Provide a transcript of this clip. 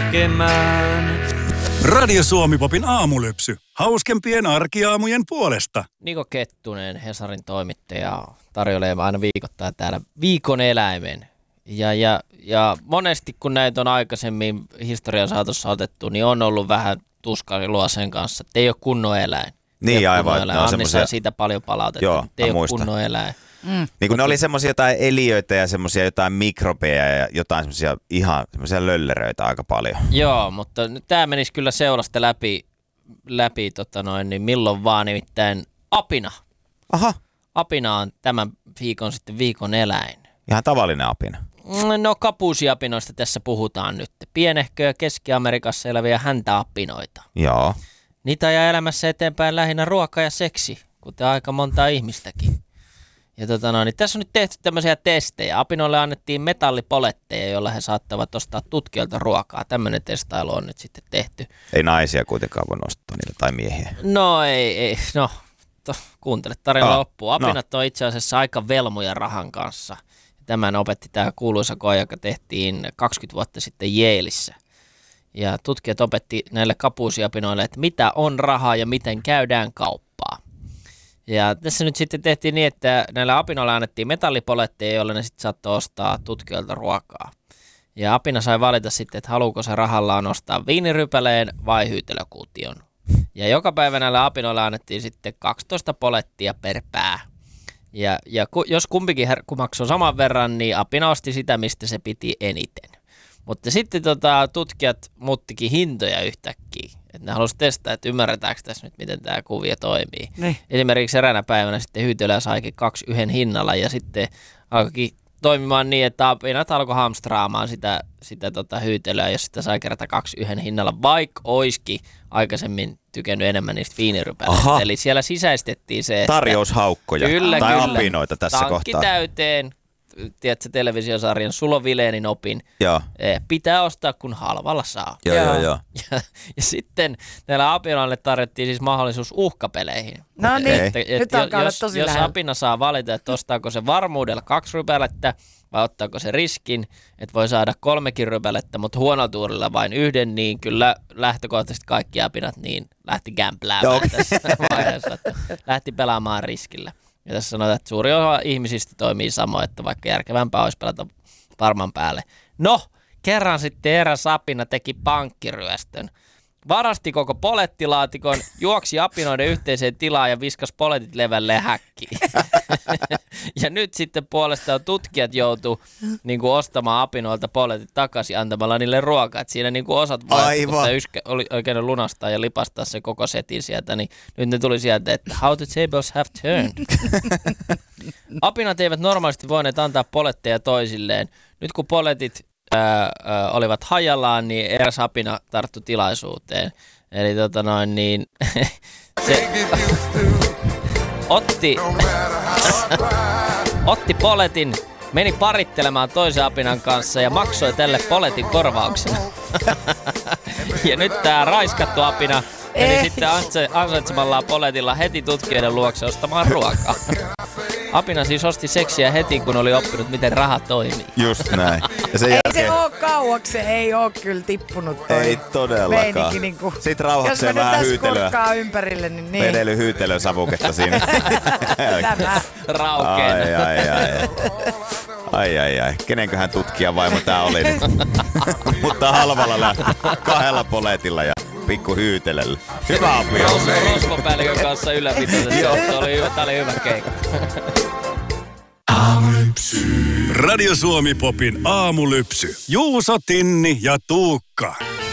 tekemään. Radio Suomi-popin aamulypsy. Hauskempien arkiaamujen puolesta. Niko Kettunen, Hesarin toimittaja, tarjoilee aina viikoittain täällä viikon eläimen. Ja monesti kun näitä on aikaisemmin historian saatossa otettu, niin on ollut vähän tuskailua sen kanssa, että ei ole kunnon eläin. Niin aivan. Anni saa siitä paljon palautetta, joo, että ei ole kunnon eläin. Niin kun ne oli semmoisia jotain eliöitä ja semmoisia jotain mikrobeja ja jotain semmoisia ihan semmoisia lölleröitä aika paljon. Joo, mutta nyt tämä menisi kyllä seulasta läpi niin milloin vaan, nimittäin apina. Aha. Apina on tämän viikon sitten viikon eläin. Ihan tavallinen apina. No kapuusiapinoista tässä puhutaan nyt. Pienehköjä Keski-Amerikassa eläviä häntäapinoita. Joo. Niitä ajaa elämässä eteenpäin lähinnä ruoka ja seksi, kuten aika monta ihmistäkin. Ja niin tässä on nyt tehty tämmöisiä testejä. Apinoille annettiin metallipoletteja, joilla he saattavat ostaa tutkijoilta ruokaa. Tämmöinen testailu on nyt sitten tehty. Ei naisia kuitenkaan voi nostaa niille tai miehiä. No ei. Kuuntele tarina loppuun. Apinat on itse asiassa aika velmuja rahan kanssa. Tämän opetti tämä kuuluisa koe, joka tehtiin 20 vuotta sitten Yaleissa. Ja tutkijat opetti näille kapuusiapinoille, että mitä on rahaa ja miten käydään kauppaa. Ja tässä nyt sitten tehtiin niin, että näillä apinoilla annettiin metallipoletteja, joilla ne sitten saattoi ostaa tutkijoilta ruokaa. Ja apina sai valita sitten, että haluuko se rahallaan ostaa viinirypäleen vai hyytelökuution. Ja joka päivä näillä apinoilla annettiin sitten 12 polettia per pää. Ja jos kumpikin maksoi saman verran, niin apina osti sitä, mistä se piti eniten. Mutta sitten tutkijat muuttikin hintoja yhtäkkiä. Että ne halusivat testaa, että ymmärretäänkö tässä nyt, miten tämä kuvio toimii. Ne. Esimerkiksi eräänä päivänä sitten hyytelöä saikin 2 yhden hinnalla ja sitten alkoikin toimimaan niin, että apinat alkoi hamstraamaan sitä hyytelöä, jos sitä sai kerätä 2 yhden hinnalla, vaikka olisikin aikaisemmin tykännyt enemmän niistä viinirypäleistä. Eli siellä sisäistettiin se, että tarjoushaukkoja tai apinoita tässä kohtaa. Tankki täyteen. Tiedätkö televisiosarjan Sulo Vilenin opin, pitää ostaa kun halvalla saa. Joo. Ja sitten näillä apinoille tarjottiin siis mahdollisuus uhkapeleihin. No niin, nyt alkaa olla tosi jos lähellä. apina saa valita, että ostaako se varmuudella 2 rypälettä vai ottaako se riskin, että voi saada 3 rypälettä, mutta huonolla tuurilla vain 1, niin kyllä lähtökohtaisesti kaikki apinat niin lähti gämpläämään tässä vaiheessa, että lähti pelaamaan riskillä. Ja tässä sanotaan, että suuri osa ihmisistä toimii samoin, että vaikka järkevämpää olisi pelata varman päälle. No, kerran sitten eräs apina teki pankkiryöstön. Varasti koko polettilaatikon, juoksi apinoiden yhteiseen tilaan ja viskasi poletit levälleen häkkiin. Ja nyt sitten puolestaan tutkijat joutuu ostamaan apinoilta poletit takaisin antamalla niille ruokaa. Että siinä osat oli oikein lunastaa ja lipastaa se koko setin sieltä, niin nyt ne tuli sieltä, että how the tables have turned. Apinat eivät normaalisti voineet antaa poletteja toisilleen. Nyt kun poletit olivat hajallaan, niin eräs apina tarttui tilaisuuteen. Eli se otti poletin, meni parittelemaan toisen apinan kanssa ja maksoi tälle poletin korvauksena. Ja nyt tää raiskattu apina meni sitten ansaitsemallaan poletilla heti tutkijoiden luokse ostamaan ruokaa. Apina siis osti seksiä heti, kun oli oppinut, miten raha toimii. Just näin. Ja sen ei se ole kauaksi, se ei ole kyllä tippunut toi. Ei todellakaan. Sitten rauhakseen vähän hyytelyä. Jos mä nyt tässä ympärille, niin... Vedely hyytelön savuketta siinä. Tämä. Raukeen. Ai. Kenenköhän tutkijan vaimo tää oli nyt? Mutta halvalla lähti 2 poletilla ja pikku hyytelöllä. Hyvä apina. Rosvopäällikön kanssa ylläpitoisesti. Tää oli hyvä keikka. Radio Suomi-popin aamulypsy. Juuso, Tinni ja Tuukka.